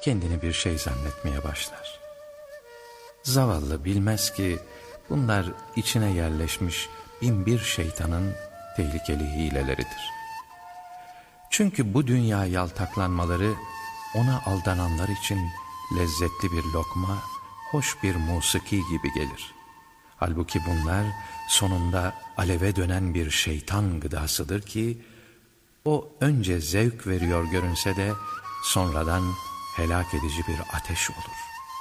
kendini bir şey zannetmeye başlar. Zavallı bilmez ki bunlar içine yerleşmiş binbir şeytanın tehlikeli hileleridir. Çünkü bu dünya yaltaklanmaları ona aldananlar için lezzetli bir lokma, hoş bir musiki gibi gelir. Halbuki bunlar sonunda aleve dönen bir şeytan gıdasıdır ki, o önce zevk veriyor görünse de sonradan helak edici bir ateş olur.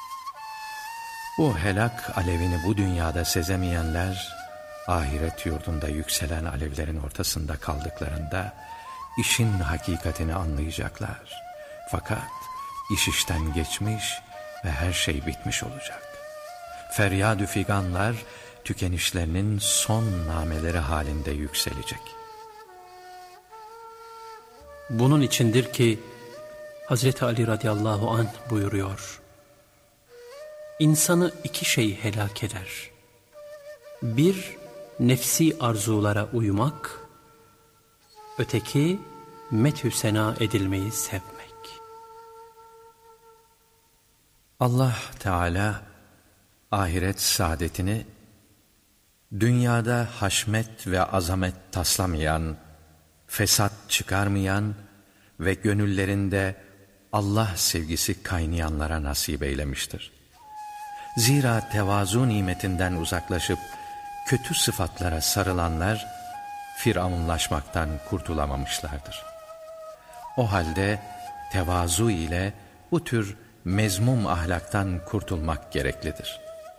Bu helak alevini bu dünyada sezemeyenler, ahiret yurdunda yükselen alevlerin ortasında kaldıklarında işin hakikatini anlayacaklar. Fakat iş işten geçmiş ve her şey bitmiş olacak. Feryad-ü figanlar tükenişlerinin son nameleri halinde yükselecek. Bunun içindir ki Hazreti Ali radıyallahu anh buyuruyor: İnsanı iki şey helak eder. Bir, nefsi arzulara uymak, öteki, methü sena edilmeyi sevmek. Allah Teala ahiret saadetini dünyada haşmet ve azamet taslamayan, fesat çıkarmayan ve gönüllerinde Allah sevgisi kaynayanlara nasip eylemiştir. Zira tevazu nimetinden uzaklaşıp kötü sıfatlara sarılanlar firavunlaşmaktan kurtulamamışlardır. O halde tevazu ile bu tür mezmum ahlaktan kurtulmak gereklidir.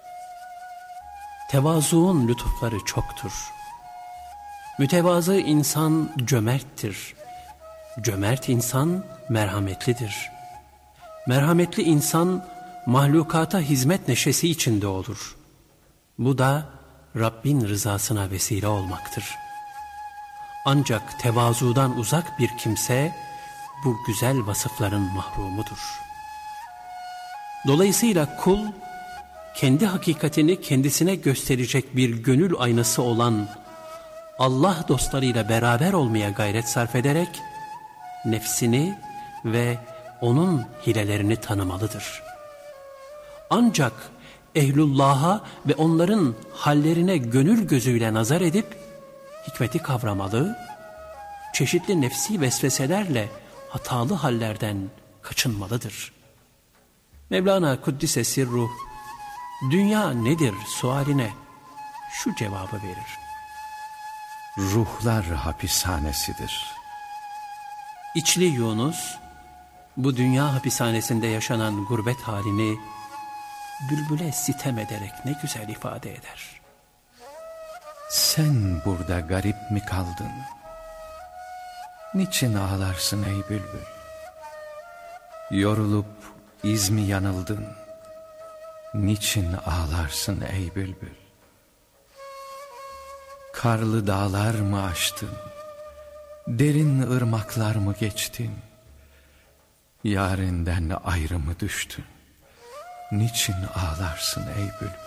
Tevazuun lütufları çoktur. Mütevazı insan cömerttir. Cömert insan merhametlidir. Merhametli insan mahlukata hizmet neşesi içinde olur. Bu da Rabbin rızasına vesile olmaktır. Ancak tevazudan uzak bir kimse bu güzel vasıfların mahrumudur. Dolayısıyla kul, kendi hakikatini kendisine gösterecek bir gönül aynası olan Allah dostlarıyla beraber olmaya gayret sarf ederek nefsini ve onun hilelerini tanımalıdır. Ancak ehlullah'a ve onların hallerine gönül gözüyle nazar edip hikmeti kavramalı, çeşitli nefsi vesveselerle hatalı hallerden kaçınmalıdır. Mevlana Kuddise Sirruh, dünya nedir sualine şu cevabı verir: Ruhlar hapishanesidir. İçli Yunus, bu dünya hapishanesinde yaşanan gurbet halini bülbüle sitem ederek ne güzel ifade eder. Sen burada garip mi kaldın? Niçin ağlarsın ey bülbül? Yorulup iz mi yanıldın? Niçin ağlarsın ey bülbül? Karlı dağlar mı aştın? Derin ırmaklar mı geçtin? Yarinden ayrı mı düştün? Niçin ağlarsın ey bülbül?